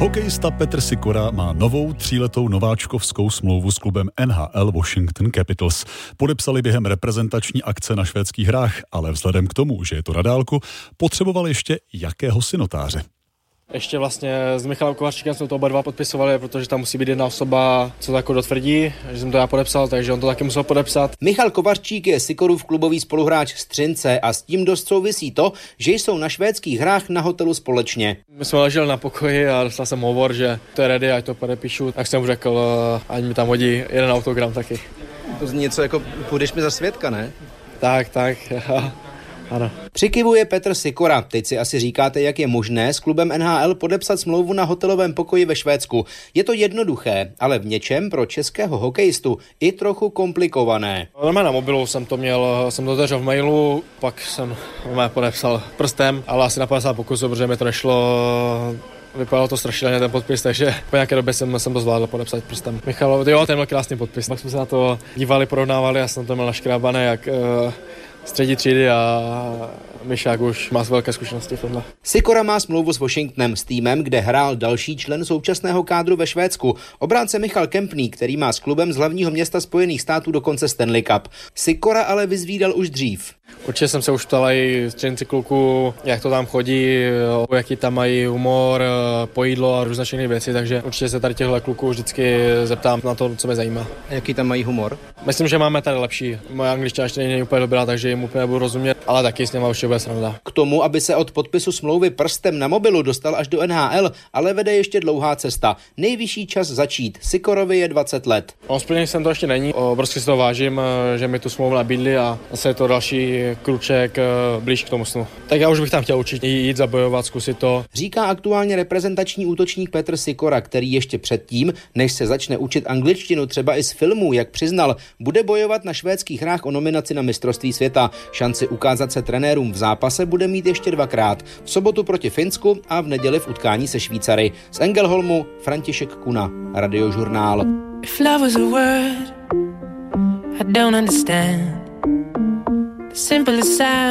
Hokejista Petr Sikora má novou 3letou nováčkovskou smlouvu s klubem NHL Washington Capitals. Podepsali během reprezentační akce na švédských hrách, ale vzhledem k tomu, že je to na dálku, potřeboval ještě jakéhosi notáře. Ještě vlastně s Michalem Kovaříkem jsme to oba dva podpisovali, protože tam musí být jedna osoba, co to jako dotvrdí, že jsem to já podepsal, takže on to taky musel podepsat. Michal Kovařík je Sikorův klubový spoluhráč z Třince a s tím dost souvisí to, že jsou na švédských hrách na hotelu společně. My jsme leželi na pokoji a dostal jsem hovor, že to je ready, ať to podepíšu, tak jsem mu řekl, ať mi tam hodí jeden autogram taky. To zní něco jako půjdeš mi za svědka, ne? Tak, ano. Přikivuje Petr Sikora. Teď si asi říkáte, jak je možné s klubem NHL podepsat smlouvu na hotelovém pokoji ve Švédsku. Je to jednoduché, ale v něčem pro českého hokejistu i trochu komplikované. Na mobilu jsem to otevřel v mailu, pak jsem podepsal prstem, ale asi na 50 pokusů, protože mi to nešlo. Vypadalo to strašně ten podpis, takže po nějaké době jsem to zvládl podepsat prstem. Michal, ten měl krásný podpis. Pak jsme se na to dívali, porovnávali a jsem to měl naškrábané jak střední třídy a Mišák už má velké zkušenosti v tomhle. Sikora má smlouvu s Washingtonem, s týmem, kde hrál další člen současného kádru ve Švédsku, obránce Michal Kempný, který má s klubem z hlavního města Spojených států dokonce Stanley Cup. Sikora ale vyzvídal už dřív. Určitě jsem se už ptal i Třinci kluku, jak to tam chodí, jaký tam mají humor, pojídlo a různé všechny věci, takže určitě se tady těchto kluků vždycky zeptám na to, co mě zajímá. Jaký tam mají humor? Myslím, že máme tady lepší. Moje angličtina ještě není úplně dobrá, takže jim úplně nebudu rozumět, ale taky s něma už bude sranda. K tomu, aby se od podpisu smlouvy prstem na mobilu dostal až do NHL, ale vede ještě dlouhá cesta. Nejvyšší čas začít. Sikorovi je 20 let. Splněný jsem to ještě není. Obrovsky si to vážím, že mi tu smlouvu nabídli a zase je to další kruček blíž k tomu snu. Tak já už bych tam chtěl určitě jít zabojovat, zkusit to. Říká aktuálně reprezentační útočník Petr Sikora, který ještě předtím, než se začne učit angličtinu třeba i z filmů, jak přiznal, bude bojovat na švédských hrách o nominaci na mistrovství světa. Šanci ukázat se trenérům v zápase bude mít ještě dvakrát. V sobotu proti Finsku a v neděli v utkání se Švýcary. Z Engelholmu František Kuna, Radiožurnál. If love was a word, I don't understand. The simplest sound